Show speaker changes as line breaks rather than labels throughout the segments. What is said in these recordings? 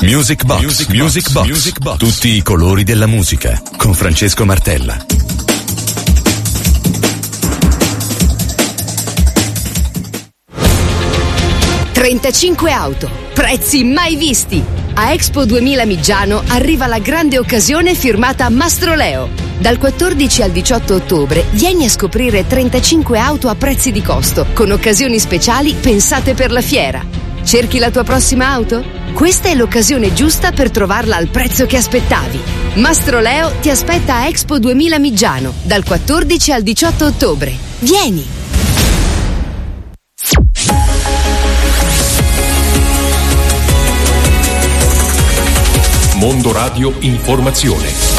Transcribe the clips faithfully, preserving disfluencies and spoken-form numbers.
Music Box, Music, Music Box, Music Box. Tutti i colori della musica con Francesco Martella.
trentacinque auto, prezzi mai visti. A Expo duemila Miggiano arriva la grande occasione firmata Mastroleo. Dal quattordici al diciotto ottobre vieni a scoprire trentacinque auto a prezzi di costo, con occasioni speciali pensate per la fiera. Cerchi la tua prossima auto? Questa è l'occasione giusta per trovarla al prezzo che aspettavi. Mastroleo ti aspetta a Expo duemila Miggiano, dal quattordici al diciotto ottobre. Vieni!
Mondo Radio Informazione.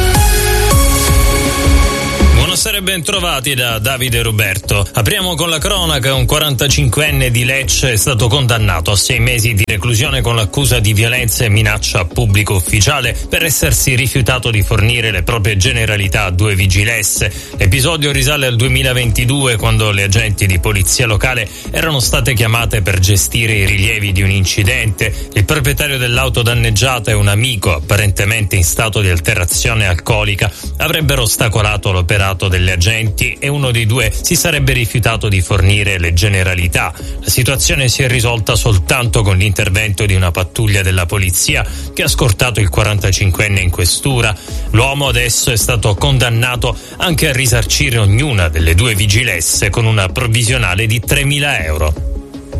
Buonasera e bentrovati da Davide Roberto. Apriamo con la cronaca. Un quarantacinquenne di Lecce è stato condannato a sei mesi di reclusione con l'accusa di violenza e minaccia a pubblico ufficiale per essersi rifiutato di fornire le proprie generalità a due vigilesse. L'episodio risale al duemilaventidue, quando le agenti di polizia locale erano state chiamate per gestire i rilievi di un incidente. Il proprietario dell'auto danneggiata e un amico, apparentemente in stato di alterazione alcolica, avrebbero ostacolato l'operato delle agenti e uno dei due si sarebbe rifiutato di fornire le generalità. La situazione si è risolta soltanto con l'intervento di una pattuglia della polizia che ha scortato il quarantacinquenne in questura. L'uomo adesso è stato condannato anche a risarcire ognuna delle due vigilesse con una provvisionale di tremila euro.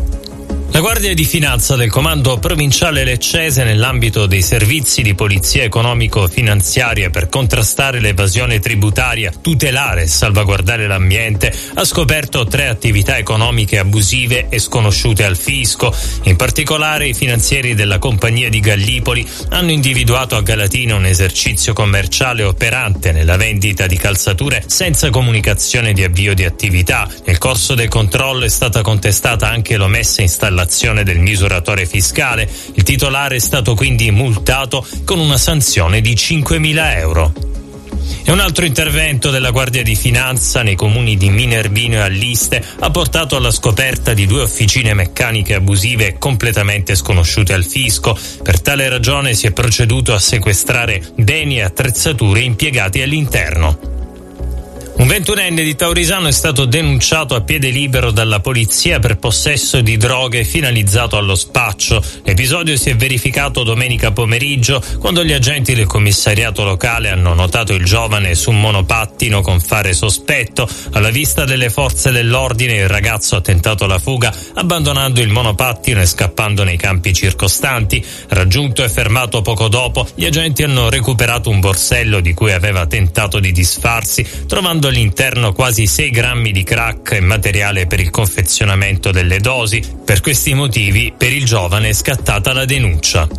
La Guardia di Finanza del Comando Provinciale Leccese, nell'ambito dei servizi di polizia economico-finanziaria per contrastare l'evasione tributaria, tutelare e salvaguardare l'ambiente, ha scoperto tre attività economiche abusive e sconosciute al fisco. In particolare, i finanzieri della compagnia di Gallipoli hanno individuato a Galatina un esercizio commerciale operante nella vendita di calzature senza comunicazione di avvio di attività. Nel corso del controllo è stata contestata anche l'omessa installazione del misuratore fiscale. Il titolare è stato quindi multato con una sanzione di cinquemila euro. E un altro intervento della Guardia di Finanza nei comuni di Minervino e Alliste ha portato alla scoperta di due officine meccaniche abusive completamente sconosciute al fisco. Per tale ragione si è proceduto a sequestrare beni e attrezzature impiegati all'interno. Un ventunenne di Taurisano è stato denunciato a piede libero dalla polizia per possesso di droghe finalizzato allo spaccio. L'episodio si è verificato domenica pomeriggio, quando gli agenti del commissariato locale hanno notato il giovane su un monopattino con fare sospetto. Alla vista delle forze dell'ordine, il ragazzo ha tentato la fuga abbandonando il monopattino e scappando nei campi circostanti. Raggiunto e fermato poco dopo, gli agenti hanno recuperato un borsello di cui aveva tentato di disfarsi, trovando all'interno quasi sei grammi di crack e materiale per il confezionamento delle dosi. Per questi motivi, per il giovane è scattata la denuncia.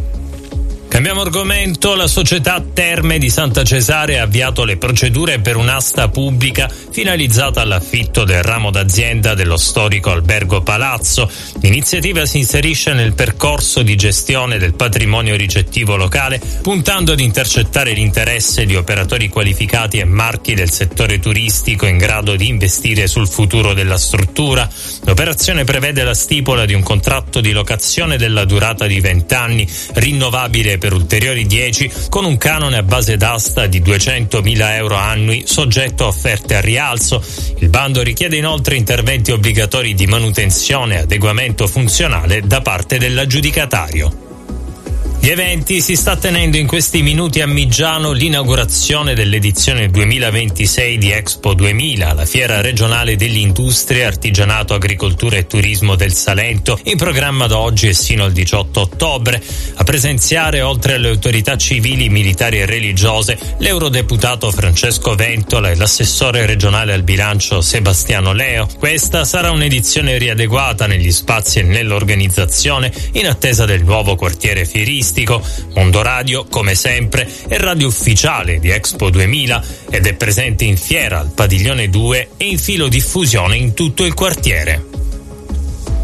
Cambiamo argomento. La società Terme di Santa Cesare ha avviato le procedure per un'asta pubblica finalizzata all'affitto del ramo d'azienda dello storico albergo Palazzo. L'iniziativa si inserisce nel percorso di gestione del patrimonio ricettivo locale, puntando ad intercettare l'interesse di operatori qualificati e marchi del settore turistico in grado di investire sul futuro della struttura. L'operazione prevede la stipula di un contratto di locazione della durata di venti anni, rinnovabile per ulteriori dieci, con un canone a base d'asta di duecentomila euro annui, soggetto a offerte a rialzo. Il bando richiede inoltre interventi obbligatori di manutenzione e adeguamento funzionale da parte dell'aggiudicatario. Gli eventi: si sta tenendo in questi minuti a Miggiano l'inaugurazione dell'edizione duemilaventisei di Expo duemila, la fiera regionale dell'industria, artigianato, agricoltura e turismo del Salento, in programma da oggi e sino al diciotto ottobre. A presenziare, oltre alle autorità civili, militari e religiose, l'eurodeputato Francesco Ventola e l'assessore regionale al bilancio Sebastiano Leo. Questa sarà un'edizione riadeguata negli spazi e nell'organizzazione, in attesa del nuovo quartiere fieristico. Mondo Radio, come sempre, è radio ufficiale di Expo duemila ed è presente in fiera al padiglione due e in filo diffusione in tutto il quartiere.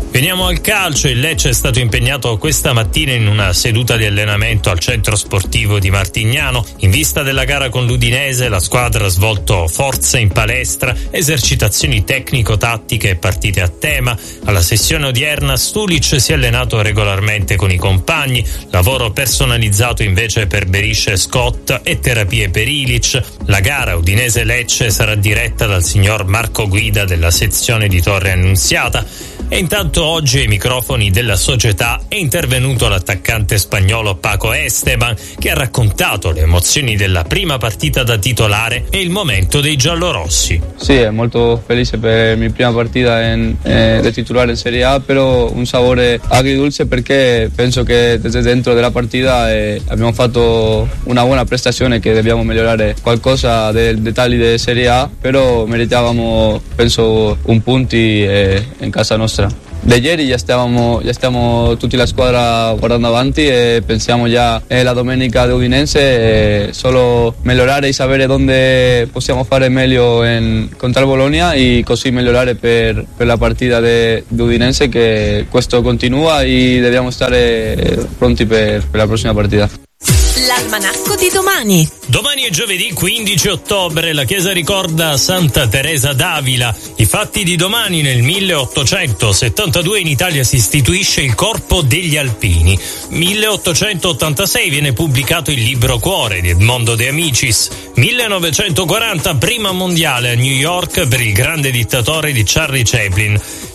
Veniamo al calcio. Il Lecce è stato impegnato questa mattina in una seduta di allenamento al centro sportivo di Martignano. In vista della gara con l'Udinese, la squadra ha svolto forze in palestra, esercitazioni tecnico-tattiche e partite a tema. Alla sessione odierna Stulic si è allenato regolarmente con i compagni, lavoro personalizzato invece per Berisha e Scott e terapie per Ilic. La gara Udinese-Lecce sarà diretta dal signor Marco Guida della sezione di Torre Annunziata. E intanto oggi ai microfoni della società è intervenuto l'attaccante spagnolo Paco Esteban, che ha raccontato le emozioni della prima partita da titolare e il momento dei giallorossi.
Sì, è molto felice per la mia prima partita in, eh, da titolare in Serie A, però un sapore agridulce perché penso che desde dentro della partita eh, abbiamo fatto una buona prestazione, che dobbiamo migliorare qualcosa dei dettagli di Serie A, però meritavamo penso un punto eh, in casa nostra. Da ieri già stiamo, già stiamo tutti la squadra guardando avanti e pensiamo già alla domenica di Udinese, e solo migliorare e sapere dove possiamo fare meglio in, contro il Bologna e così migliorare per, per la partita di Udinese, che questo continua e dobbiamo stare pronti per, per la prossima partita.
L'almanacco di domani.
Domani è giovedì quindici ottobre, la chiesa ricorda Santa Teresa d'Avila. I fatti di domani: nel milleottocentosettantadue in Italia si istituisce il Corpo degli Alpini. milleottocentottantasei viene pubblicato il libro Cuore di Edmondo De Amicis. millenovecentoquaranta prima mondiale a New York per il grande dittatore di Charlie Chaplin.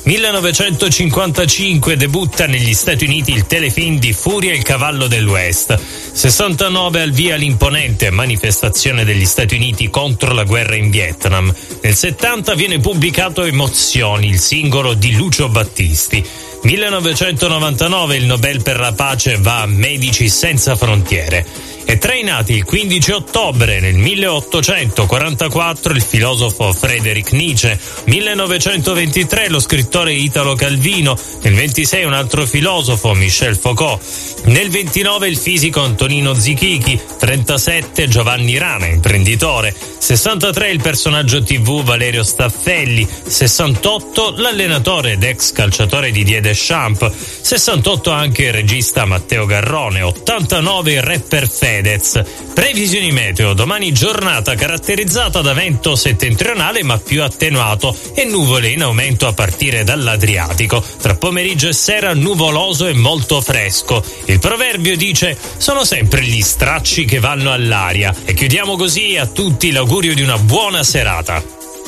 millenovecentocinquantacinque debutta negli Stati Uniti il telefilm di Furia il cavallo dell'Ouest. sessantanove al via l'imponente manifestazione degli Stati Uniti contro la guerra in Vietnam. Nel settanta viene pubblicato Emozioni, il singolo di Lucio Battisti. millenovecentonovantanove il Nobel per la pace va a Medici Senza Frontiere. E tra i nati il quindici ottobre nel milleottocentoquarantaquattro il filosofo Friedrich Nietzsche, millenovecentoventitré lo scrittore Italo Calvino, nel ventisei un altro filosofo, Michel Foucault, nel ventinove il fisico Antonino Zichichi, trentasette Giovanni Rana, imprenditore, sessantatré il personaggio tivù Valerio Staffelli, sessantotto l'allenatore ed ex calciatore Didier Deschamps, sessantotto anche il regista Matteo Garrone, ottantanove il rapper Fedez. Previsioni meteo: domani giornata caratterizzata da vento settentrionale ma più attenuato e nuvole in aumento a partire dall'Adriatico. Tra pomeriggio e sera nuvoloso e molto fresco. Il proverbio dice: sono sempre gli stracci che vanno all'aria. E chiudiamo così. A tutti l'augurio di una buona serata.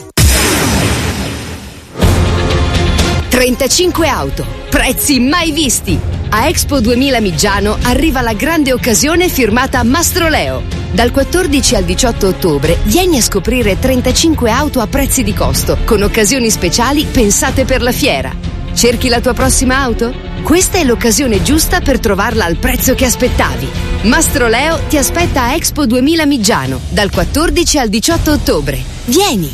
trentacinque auto, prezzi mai visti. A Expo duemila Miggiano arriva la grande occasione firmata Mastroleo. Dal quattordici al diciotto ottobre vieni a scoprire trentacinque auto a prezzi di costo, con occasioni speciali pensate per la fiera. Cerchi la tua prossima auto? Questa è l'occasione giusta per trovarla al prezzo che aspettavi. Mastroleo ti aspetta a Expo duemila Miggiano, dal quattordici al diciotto ottobre. Vieni!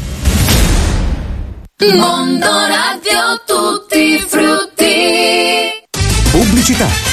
Mondo Radio Tutti Frutti.
Pubblicità.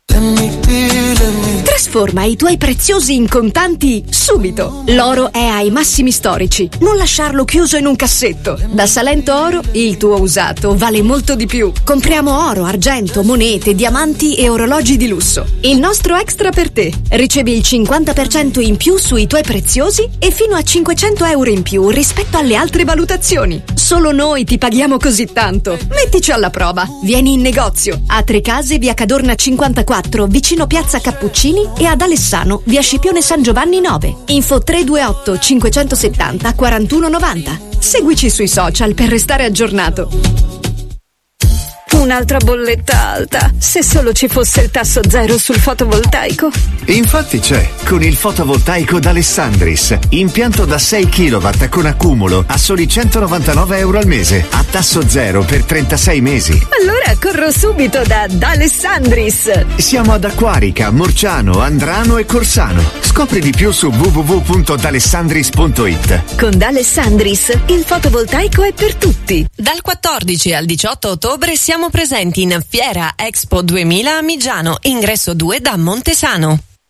Trasforma i tuoi preziosi in contanti subito. L'oro è ai massimi storici. Non lasciarlo chiuso in un cassetto. Da Salento Oro il tuo usato vale molto di più. Compriamo oro, argento, monete, diamanti e orologi di lusso. Il nostro extra per te. Ricevi il cinquanta per cento in più sui tuoi preziosi e fino a cinquecento euro in più rispetto alle altre valutazioni. Solo noi ti paghiamo così tanto. Mettici alla prova. Vieni in negozio a Trecase, via Cadorna cinquantaquattro, vicino Piazza Cappuccini, e ad Alessano, via Scipione San Giovanni nove. Info tre due otto cinquecentosettanta quarantuno novanta. Seguici sui social per restare aggiornato.
Un'altra bolletta alta. Se solo ci fosse il tasso zero sul fotovoltaico.
Infatti c'è, con il fotovoltaico d'Alessandris. Impianto da sei chilowatt con accumulo a soli centonovantanove euro al mese, a tasso zero per trentasei mesi.
Allora corro subito da D'Alessandris.
Siamo ad Acquarica, Morciano, Andrano e Corsano. Scopri di più su w w w punto d'alessandris punto it.
Con D'Alessandris il fotovoltaico è per tutti.
Dal quattordici al diciotto ottobre siamo presenti in Fiera Expo duemila a Miggiano, ingresso due da Montesano.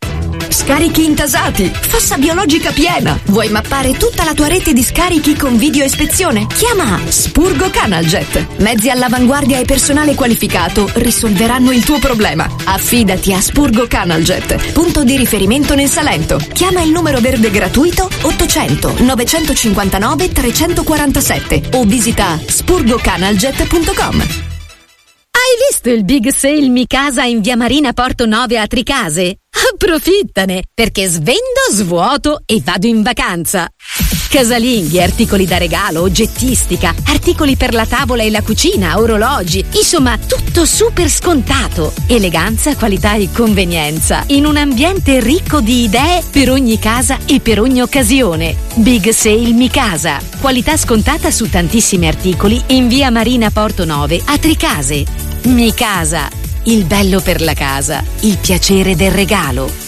Scarichi intasati, fossa biologica piena. Vuoi mappare tutta la tua rete di scarichi con video ispezione? Chiama Spurgo Canaljet. Mezzi all'avanguardia e personale qualificato risolveranno il tuo problema. Affidati a Spurgo Canaljet, punto di riferimento nel Salento. Chiama il numero verde gratuito ottocento novecentocinquantanove trecentoquarantasette o visita spurgo canaljet punto com.
Hai visto il big sale Mi Casa in via Marina Porto nove a Tricase? Approfittane, perché svendo, svuoto e vado in vacanza. Casalinghi, articoli da regalo, oggettistica, articoli per la tavola e la cucina, orologi, insomma tutto super scontato. Eleganza, qualità e convenienza in un ambiente ricco di idee per ogni casa e per ogni occasione. Big Sale Mi Casa, qualità scontata su tantissimi articoli in via Marina Porto nove a Tricase. Mi Casa, il bello per la casa, il piacere del regalo.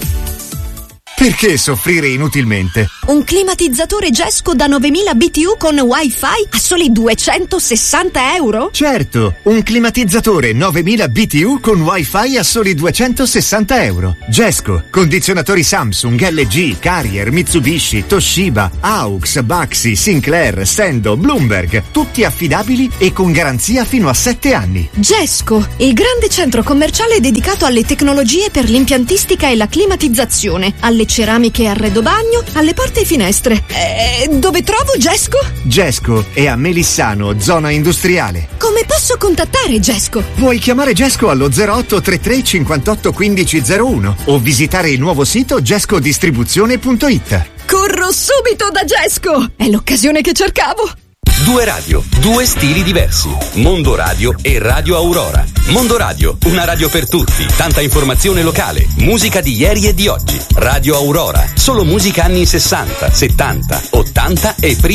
Perché soffrire inutilmente?
Un climatizzatore Gesco da novemila B T U con Wi-Fi a soli duecentosessanta euro?
Certo, un climatizzatore novemila B T U con Wi-Fi a soli duecentosessanta euro. Gesco, condizionatori Samsung, L G, Carrier, Mitsubishi, Toshiba, Aux, Baxi, Sinclair, Sendo, Bloomberg, tutti affidabili e con garanzia fino a sette anni.
Gesco, il grande centro commerciale dedicato alle tecnologie per l'impiantistica e la climatizzazione, alle ceramiche e arredo bagno, alle porte e finestre. Eh, dove trovo Gesco?
Gesco è a Melissano, zona industriale.
Come posso contattare Gesco?
Puoi chiamare Gesco allo zero otto trentatré cinquantotto quindici zero uno o visitare il nuovo sito gescodistribuzione punto it.
Corro subito da Gesco! È l'occasione che cercavo!
Due radio, due stili diversi. Mondo Radio e Radio Aurora. Mondo Radio, una radio per tutti. Tanta informazione locale, musica di ieri e di oggi. Radio Aurora, solo musica anni sessanta, settanta, ottanta e prima.